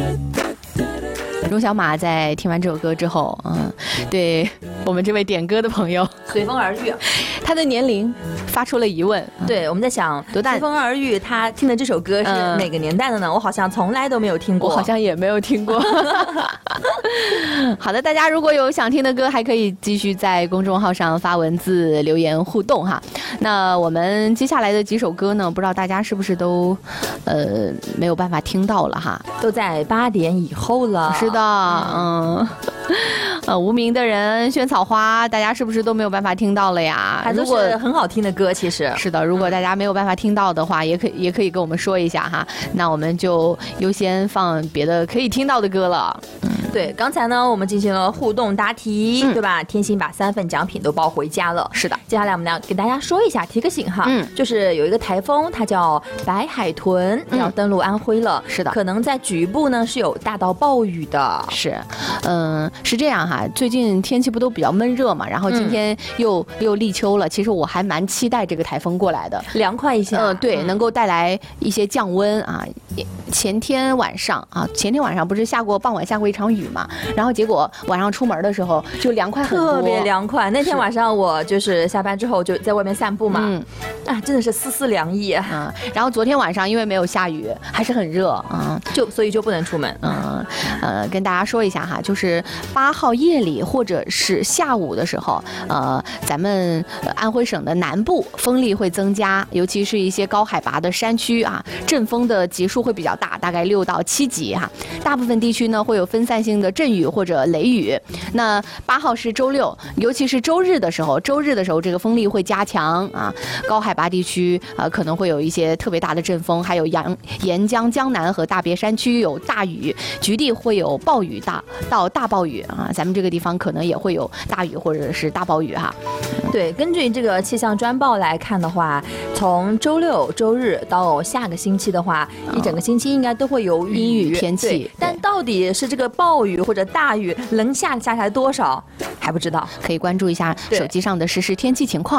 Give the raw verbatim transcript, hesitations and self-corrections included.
钟小马在听完这首歌之后，嗯，对我们这位点歌的朋友随风而遇， 他的年龄发出了疑问。 对，我们在想多大？ 随风而遇，他听的这首歌是哪个年代的呢？嗯、我好像从来都没有听过， 我好像也没有听过。好的，大家如果有想听的歌，还可以继续在公众号上发文字留言互动哈。那我们接下来的几首歌呢，不知道大家是不是都呃没有办法听到了哈？ 都在八点以后了。 是的，嗯。呃，无名的人、萱草花，大家是不是都没有办法听到了呀？ 还都是很好听的歌，其实是的。如果大家没有办法听到的话，也可以也可以跟我们说一下哈。那我们就优先放别的可以听到的歌了。嗯， 对，刚才呢我们进行了互动答题，嗯、对吧？天心把三份奖品都抱回家了。 是的。 接下来我们要给大家说一下，提个醒哈，嗯，就是有一个台风，它叫白海豚，要登陆安徽了。 是的， 可能在局部呢是有大到暴雨的。 是，嗯，是这样哈。最近天气不都比较闷热嘛，然后今天又、嗯、又立秋了，其实我还蛮期待这个台风过来的， 凉快一下。 呃，对，嗯、能够带来一些降温啊。前天晚上啊，前天晚上不是下过傍晚下过一场雨嘛，然后结果晚上出门的时候就凉快很多， 特别凉快。那天晚上我就是下班之后就在外面散步嘛，嗯，啊，真的是丝丝凉意啊。然后昨天晚上因为没有下雨，还是很热啊， 就所以就不能出门。 嗯，呃，跟大家说一下哈，就是八号夜里或者是下午的时候，呃，咱们安徽省的南部风力会增加，尤其是一些高海拔的山区啊，阵风的级数会比较大，大概六到七级哈。大部分地区呢会有分散性的阵雨或者雷雨。那八号是周六，尤其是周日的时候，周日的时候这个风力会加强啊，高海拔地区啊、呃、可能会有一些特别大的阵风，还有阳沿江江南和大别山区有大雨，局地会有暴雨大到大暴雨啊，咱们这个地方可能也会有大雨或者是大暴雨哈。 对，根据这个气象专报来看的话，从周六周日到下个星期的话，一整个星期应该都会有阴雨天气， 但到底是这个暴雨或者大雨能下下来多少还不知道， 可以关注一下手机上的实时天气情况。